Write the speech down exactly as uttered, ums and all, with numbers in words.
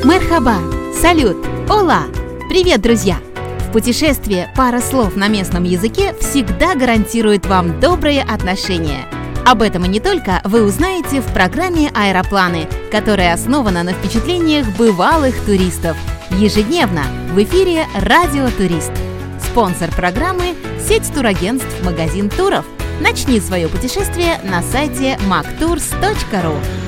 Мерхаба, салют, ола! Привет, друзья! В путешествии пара слов на местном языке всегда гарантирует вам добрые отношения. Об этом и не только вы узнаете в программе «Аэропланы», которая основана на впечатлениях бывалых туристов. Ежедневно в эфире «Радио Турист». Спонсор программы – сеть турагентств «Магазин туров». Начни свое путешествие на сайте мактурс точка ру.